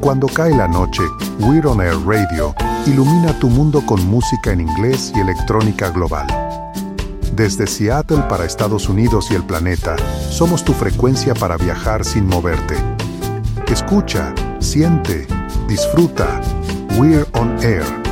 Cuando cae la noche, We're On Air Radio ilumina tu mundo con música en inglés y electrónica global. Desde Seattle para Estados Unidos y el planeta, somos tu frecuencia para viajar sin moverte. Escucha, siente, disfruta. We're On Air.